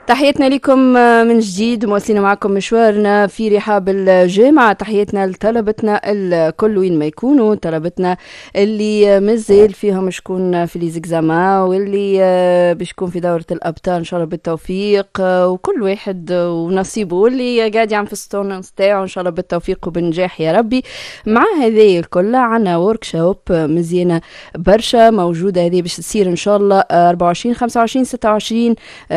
تحياتنا لكم من جديد، مواصلين معكم مشوارنا في رحاب الجامعة. تحياتنا لطلبتنا الكل وين ما يكونوا، طلبتنا اللي مازال فيهم شكون في ليزيكزامان، واللي باش يكون في دورة الأبطال إن شاء الله بالتوفيق، وكل واحد ونصيبه، واللي قاعد يعمل في ستونس تاعو إن شاء الله بالتوفيق وبالنجاح يا ربي. مع هذه الكل عنا وركشوب مزيانة برشا موجودة، هذه باش تصير إن شاء الله 24 25 26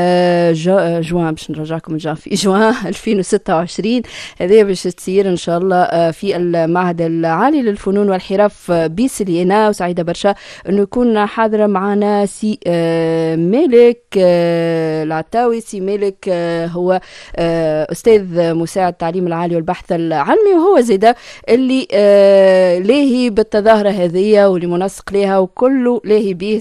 جوان، باش نرجعكم في جوان 2026. هذه باش تصير ان شاء الله في المعهد العالي للفنون والحرف بسلينا، وسعيده برشا انه يكون حاضره معنا سي مالك العتاوي. سي مالك هو استاذ مساعد التعليم العالي والبحث العلمي، وهو زيدا اللي لاهي بالتظاهره هذه واللي منسق لها وكله لاهي به.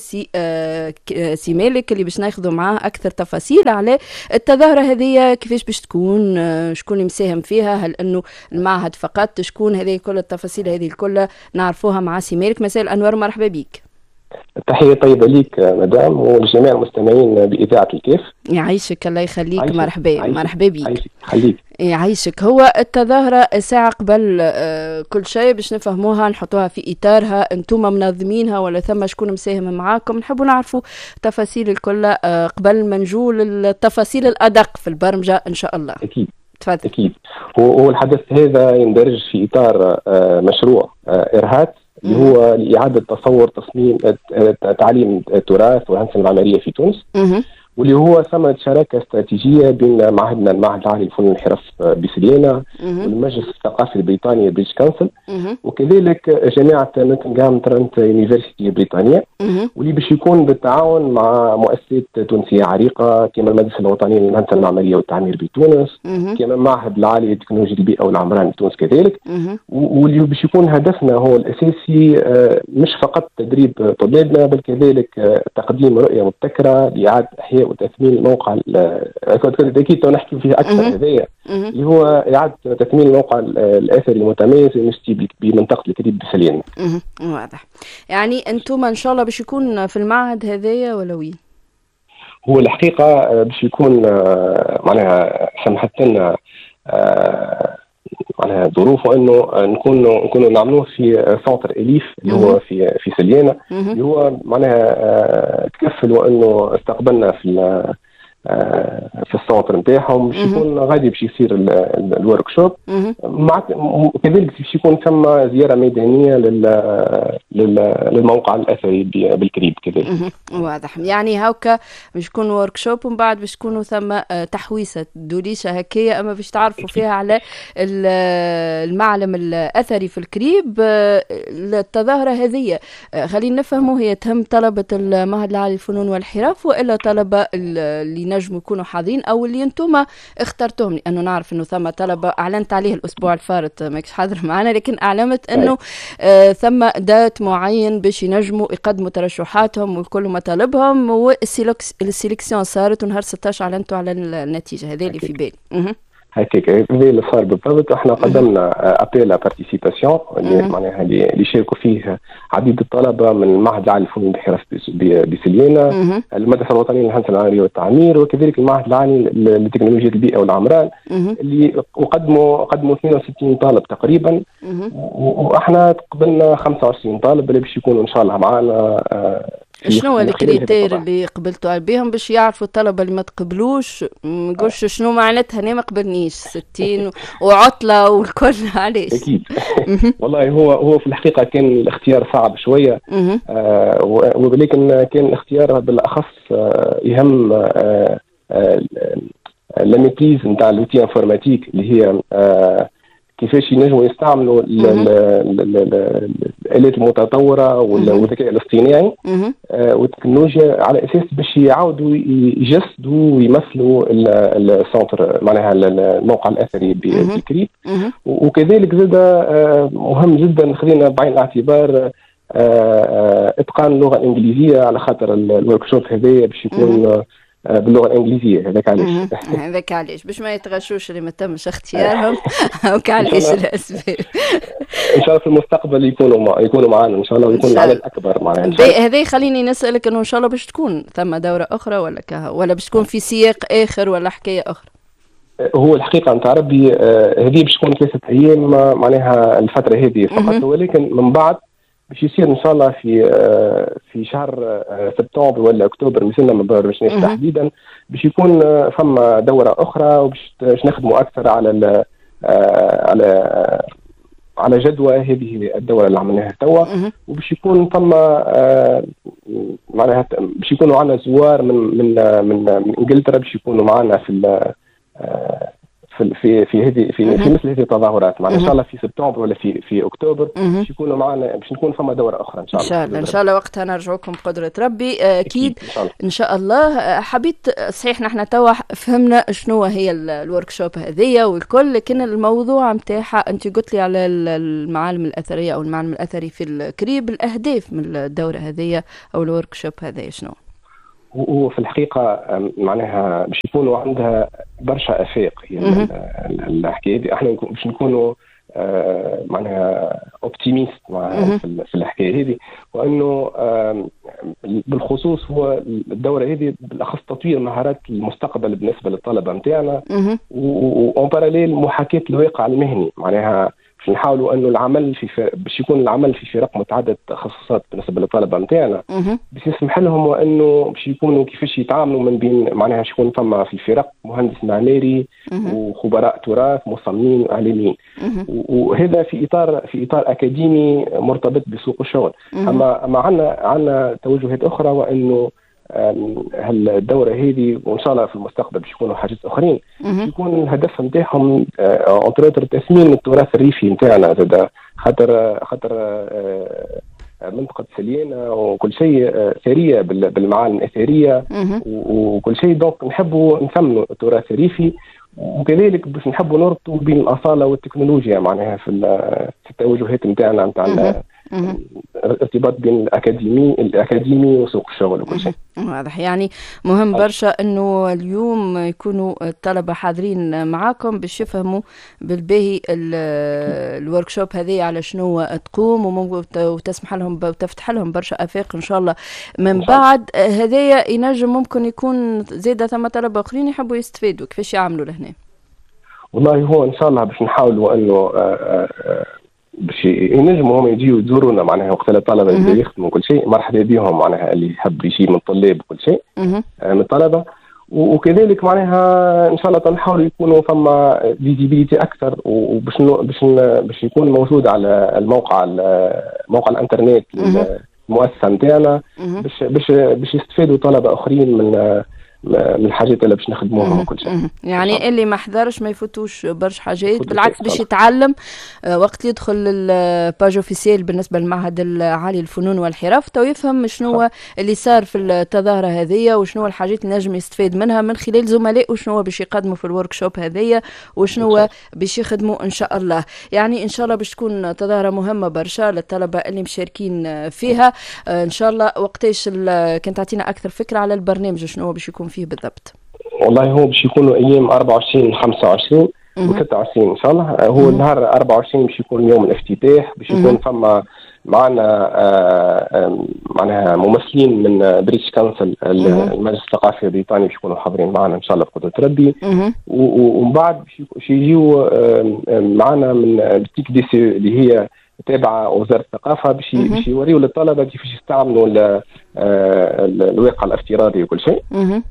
سي مالك اللي باش ناخذوا معاه اكثر تفاصيل على التظاهرة هذه، كيفاش باش تكون، شكون اللي مساهم فيها، هل انه المعهد فقط، شكون، هذه كل التفاصيل هذه الكل نعرفوها مع سي مالك. مساء الانوار، مرحبا بك. تحية طيبة ليك مدام ولجميع المستمعين بإذاعة الكيف. يعيشك، الله يخليك. مرحبا مرحبا بك. خليك يعيشك. هو التظاهرة ساعة قبل كل شيء باش نفهموها، نحطوها في إطارها، انتم منظمينها ولا ثم شكون مساهم معاكم؟ نحبوا نعرفوا تفاصيل الكل قبل ما نجول التفاصيل الأدق في البرمجة إن شاء الله. أكيد تفضل. أكيد. هو الحدث هذا يندرج في إطار مشروع إرهات اللي هو لإعادة تصور تصميم تعليم التراث والهندسة المعمارية في تونس، واللي هو ثمرة شراكة استراتيجية بين معهدنا المعهد العالي للفنون والحرف بسلينا والمجلس الثقافي البريطاني بريتش كونسل، وكذلك جامعة نوتنغهام ترنت يونيفرسيتي البريطانية، واللي باش يكون بالتعاون مع مؤسسات تونسية عريقة كما المدرسة الوطنية للهندسة المعمارية والتعمير بتونس، كما المعهد العالي للتكنولوجيا البيئة والعمران بتونس كذلك. واللي باش يكون هدفنا هو الأساسي مش فقط تدريب طلابنا، بل كذلك تقديم رؤية مبتكرة لإعادة إحياء وتثمين الموقع. أكيد نحكي فيه أكثر هذايا اللي هو إعادة تثمين الموقع الأثري المتميز المستي بمنطقة الكريب بسلينا. واضح. يعني أنتم إن شاء الله باش يكون في المعهد هذايا ولا وين؟ هو الحقيقة باش يكون معناها سمحت لنا معناها ظروفه انه نكونوا نعملوه في سنتر اليف اللي هو في سليانة، اللي هو معناها تكفل وانه استقبلنا في السنتر نتاعهم. باش يكون غادي باش يصير الورك شوب، كذلك باش يكون ثم زياره ميدانيه للموقع الاثري بالكريب كذلك. واضح. يعني هاكا باش يكون ورك شوب، ومن بعد باش تكونوا ثم تحويسه دوليشه هكايا، اما باش تعرفوا فيها على المعلم الاثري في الكريب. التظاهره هذه خلينا نفهموا، هي تهم طلبه المعهد العالي للفنون والحرف والا طلبه اللي نجموا يكونوا حاضرين او اللي انتم اخترتوهم؟ لانه نعرف انه ثم طلبه اعلنت عليه الاسبوع الفارط ماكش حاضر معنا، لكن اعلمت انه ثم دات معين باش ينجموا يقدموا ترشحاتهم وكل مطالبهم، والسيليكسيون صارت ونهار 16 اعلنتوا على النتيجه. هذه اللي في بالي. هكاك هذا اللي صار بالضبط. احنا قدمنا ابيل بارتيسيباسيون اللي معناها اللي شاركوا فيه عديد الطلبه من المعهد العالي للفنون والحرف بسليانة، المدرسه الوطنيه للهندسه المعماريه والتعمير، وكذلك المعهد العالي لتكنولوجيا البيئه والعمران، اللي قدموا 62 طالب تقريبا، واحنا قبلنا 25 طالب اللي باش يكونوا ان شاء الله معنا. شنو الكريتير اللي قبلتوا بهم باش يعرفوا الطلبه اللي ما تقبلوش؟ ما نقولش شنو معناتها انا ما قبلنيش 60 وعطله والكل علاش؟ اكيد. والله هو في الحقيقه كان الاختيار صعب شويه، ولكن كان الاختيار بالاخص يهم لا ميتريز نتاع لوتي انفورماتيك، اللي هي كيفاش ينجموا يستعملوا الآلات المتطورة والذكاء الاصطناعي والتكنولوجيا على أساس باش يعاودوا يجسدوا ويمثلوا السنتر معناها الموقع الأثري بالكريب. وكذلك زاد مهم جدا خلينا بعين الاعتبار اتقان اللغه الانجليزيه، على خاطر الورك شوب هذايا باش يكون باللغه الانجليزيه. هذاك علاش. هذاك علاش باش ما يتغشوش اللي ما تمش اختيارهم. هاك علاش الاسباب. ان شاء الله في المستقبل يكونوا معنا ان شاء الله، ويكون العدد اكبر معناها. هذا يخليني نسالك انه ان شاء الله باش تكون ثم دوره اخرى ولا باش تكون في سياق اخر ولا حكايه اخرى؟ هو الحقيقه نتاع ربي هذه باش تكون 3 أيام معناها الفتره هذه فقط، ولكن من بعد باش يصير ان شاء الله في شهر سبتمبر ولا اكتوبر، مثلنا ما بعرفش تحديدا، باش يكون فما دوره اخرى، وباش نخدموا اكثر على جدوى هذه الدوره اللي عملناها توا، وباش يكون فما معناها باش يكونوا عندنا زوار من انجلترا، باش يكونوا معنا في مثل هذه التظاهرات معنا ان شاء الله في سبتمبر ولا في اكتوبر، باش يكونوا معنا، باش نكون فما دوره اخرى ان شاء الله. ان شاء الله وقتها نرجعوكم بقدره ربي اكيد ان شاء الله. حبيت صحيح نحن توا فهمنا شنو هي الورك شوب هذيا والكل، لكن الموضوع نتاعها انت قلت لي على المعالم الاثريه او المعلم الاثري في الكريب، الاهداف من الدوره هذيا او الورك شوب هذيا شنو؟ وفي الحقيقه معناها باش يكونوا عندها برشا افاق. يعني الحكايه دي احنا باش نكونوا معناها اوبتيميست في الحكايه هذه، وانه بالخصوص هو الدوره هذه بالاخص تطوير مهارات المستقبل بالنسبه للطلبه نتاعنا، وان باراليل محاكاه الواقع المهني. معناها باش نحاولوا انه العمل باش يكون العمل في فرق متعدده التخصصات بالنسبه للطلبه نتاعنا، باش يسمح لهم وانه باش يكونوا كيفاش يتعاملوا من بين معناها باش يكون فما في الفرق مهندس معماري وخبراء تراث مصممين واعلاميين، وهذا في اطار اكاديمي مرتبط بسوق الشغل. اما عندنا توجهات اخرى، وانه الدوره هذه وان شاء الله في المستقبل باش يكونوا حاجات اخرين، باش يكون الهدف نتاعهم انتر تثمين التراث الريفي نتاعنا، زاد خاطر منطقه سليانه وكل شيء ثريه بالمعالم الاثريه وكل شيء، دونك نحبوا نثمنوا التراث الريفي، وكذلك باش نحبوا نربطوا بين الاصاله والتكنولوجيا معناها في التوجهات نتاعنا نتاع الارتباط بين الاكاديمي وسوق الشغل وكل شيء. واضح. يعني مهم برشا انه اليوم يكونوا الطلبه حاضرين معاكم باش يفهموا بالباهي الورك شوب هذه على شنو تقوم، وتسمح لهم وتفتح لهم برشا افاق ان شاء الله. من بعد هذايا ينجم ممكن يكون زاده ثم طلبه اخرين يحبوا يستفادوا، كيفاش يعملوا لهنا؟ والله هو ان شاء الله باش نحاولوا انه باش ينجموا هم يجيوا يزورونا معناها وقت الطلبه اللي يخدموا كل شيء، مرحبا بهم معناها اللي يحب يجي من الطلاب وكل شيء من الطلبه، وكذلك معناها ان شاء الله تنحاولوا يكونوا فما فيزيبيليتي اكثر، وباش يكون موجود على الموقع الانترنت المؤسسه نتاعنا، باش يستفادوا طلبه اخرين من الحاجات اللي باش نخدموها وكل شيء. يعني اللي ما حضرش ما يفوتوش برشا حاجات، بالعكس باش يتعلم وقت يدخل الباج اوفيسيال بالنسبه للمعهد العالي للفنون والحرف، تو يفهم شنو اللي صار في التظاهره هذيا، وشنو الحاجات اللي نجم يستفاد منها من خلال زملاء، وشنو باش يقدموا في الورك شوب هذيا، وشنو باش يخدموا ان شاء الله. يعني ان شاء الله باش تكون تظاهره مهمه برشا للطلبه اللي مشاركين فيها. ان شاء الله وقتاش كنت تعطينا اكثر فكره على البرنامج شنو باش يكون فيه بالضبط؟ والله هو باش يكونوا ايام 24 25 و26 ان شاء الله. هو النهار 24 باش يكون يوم الافتتاح، باش يكون فما معنا معناها ممثلين من بريتش كونسل المجلس الثقافي البريطاني باش يكونوا حاضرين معنا ان شاء الله بقدرة ربي، ومن بعد باش يجيو معنا من التيك دي سي اللي هي تابعه وزاره الثقافه، باش يوريوا للطلبه كيفاش يستعملوا الواقع الافتراضي وكل شيء.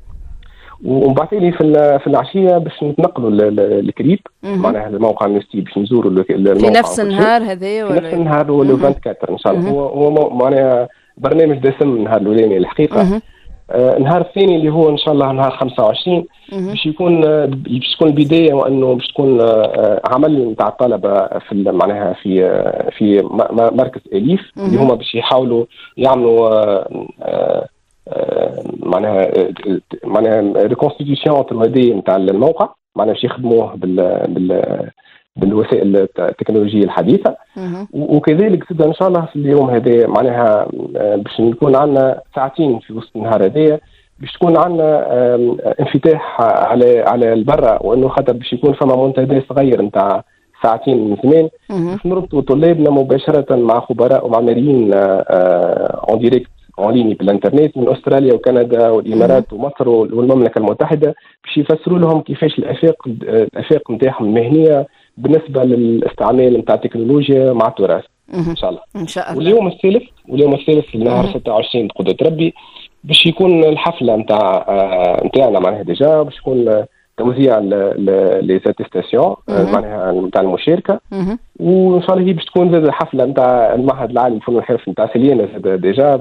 ومن بعد في العشيه باش نتنقلوا للكريب معناها الموقع النستي، باش نزوروا الموقع في نفس النهار هذايا ولا في نفس النهار ولا 24 ان شاء الله. هو معناها برنامج دسم النهار الاولاني الحقيقه. النهار الثاني اللي هو ان شاء الله نهار 25 باش تكون البدايه، وانه باش تكون عمل نتاع الطلبه في معناها في مركز اليف اللي هما باش يحاولوا يعملوا معناها ريكونستيتيوشن 3D نتاع الموقع، معناها باش يخدموه بالوسائل التكنولوجيه الحديثه. وكذلك تبدا ان شاء الله في اليوم هذا معناها باش نكون عندنا ساعتين في وسط النهار هذايا باش تكون عندنا انفتاح على البرة، وانه خاطر باش يكون فما منتدى صغير نتاع ساعتين من زمان باش نربطوا طلابنا مباشرة مع خبراء ومعماريين اون ديريكت اون ليني بالانترنت من استراليا وكندا والامارات ومصر والمملكة المتحدة، باش يفسروا لهم كيفاش الافاق نتاعهم المهنية بالنسبة للاستعمال نتاع التكنولوجيا مع التراث. ان شاء الله. ان شاء الله. واليوم الثالث لنهار 26 قدرة ربي باش يكون الحفلة نتاعنا معناها ديجا، باش يكون توزيع لي زاتيستاسيون معناها نتاع المشاركة، وان شاء الله هي باش تكون زاد الحفلة نتاع المعهد العالي للفنون والحرف نتاع سليانة زاد ديجا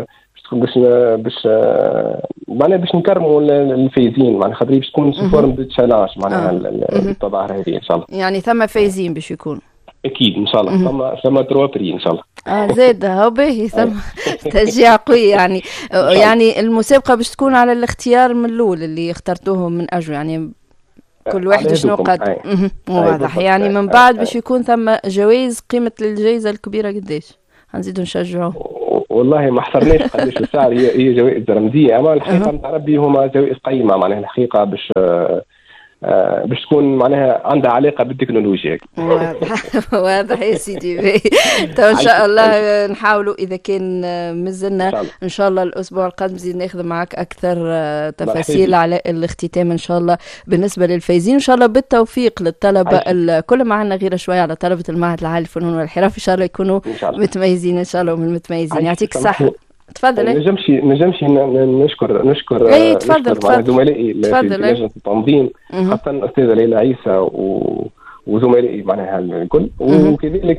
باش نكرموا الفايزين معناها، خاطر باش تكون فورم دو تشالنج معناها التظاهرة هذه ان شاء الله. يعني ثم فايزين باش يكون اكيد ان شاء الله. ثم 3 بري ان شاء الله. زاد هو باهي ثم تشجيع قوي يعني. يعني المسابقه باش تكون على الاختيار من الاول اللي اخترتوهم من اجله، يعني كل واحد شنو قد واضح. يعني من بعد باش يكون ثم جوائز، قيمه الجائزه الكبيره قداش هنزيدوا نشجعوه؟ والله ما حصرناش قداش السعر، هي جوائز رمزيه، اما الحقيقه نتاع ربي هما جوائز قيمه معناها الحقيقه باش تكون معناها عندها علاقه بالتكنولوجيا. واضح يا سيدي. تو ان شاء الله نحاولوا اذا كان مازلنا ان شاء الله الاسبوع القادم نزيد ناخذ معك اكثر تفاصيل على الاختتام ان شاء الله بالنسبه للفايزين. ان شاء الله بالتوفيق للطلبه الكل. معنا غير شويه على طلبه المعهد العالي للفنون والحرف، ان شاء الله يكونوا متميزين ان شاء الله ومن المتميزين. يعطيك الصحه. تفضل. نجمش نشكر زملائي في لجنة التنظيم، خاصة الأستاذة ليلى عيسى وزملائي معناها الكل، وكذلك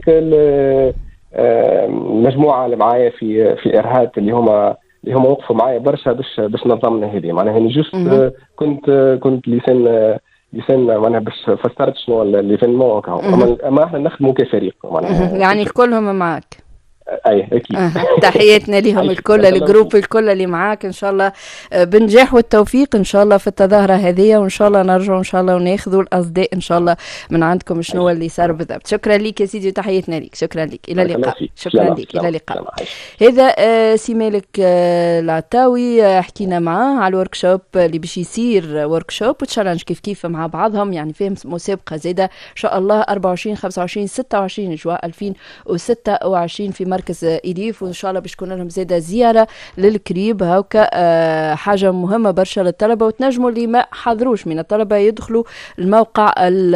المجموعة اللي معايا في إرهات اللي هم وقفوا معايا برشا باش نظمنا هذه معناها. يعني جوست كنت لسان معناها باش فسرت شنو ليفينمون، اما احنا نخدموا كفريق معناها. يعني كلهم معك. اي اكيد. تحياتنا لهم الكل، الجروب الكل اللي معاك. ان شاء الله بنجاح والتوفيق ان شاء الله في التظاهره هذه، وان شاء الله نرجعوا ان شاء الله وناخذوا الاصداء ان شاء الله من عندكم شنو اللي صار بالضبط. شكرا لك يا سيدي وتحياتنا لك. شكرا لك. الى اللقاء. شكرا لك. الى اللقاء. هذا سي مالك العطاوي حكينا معاه على الوركشوب اللي باش يصير وركشوب وتشالنج كيف مع بعضهم، يعني فيهم مسابقه زاده ان شاء الله 24 25 26 جوان 2026 في مركز إليف، وإن شاء الله باش تكون لهم زادة زيارة للكريب. هاكا حاجة مهمة برشا للطلبة، وتنجموا اللي ما حضروش من الطلبة يدخلوا الموقع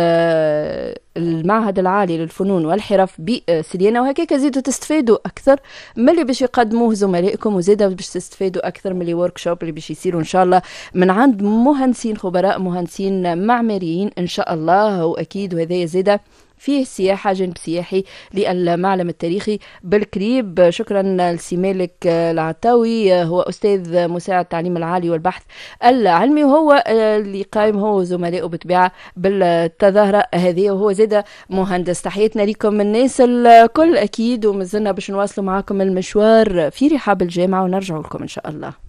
المعهد العالي للفنون والحرف بسليانة، وهكاك زيدوا تستفادوا أكثر من اللي باش يقدموه زملائكم، وزيدا باش تستفادوا أكثر من اللي وركشوب اللي باش يصيروا إن شاء الله من عند مهندسين خبراء مهندسين معماريين إن شاء الله. وأكيد وهذا زيدا فيه سياحة، جانب سياحي للمعلم التاريخي بالكريب. شكرا لسي مالك العطاوي، هو أستاذ مساعد التعليم العالي والبحث العلمي، وهو اللي قائم هو وزملائه بالطبيعة بالتظاهرة هذه، وهو زاد مهندس. تحياتنا لكم الناس الكل أكيد، ومازلنا باش نواصلوا معاكم المشوار في رحاب الجامعة ونرجع لكم إن شاء الله.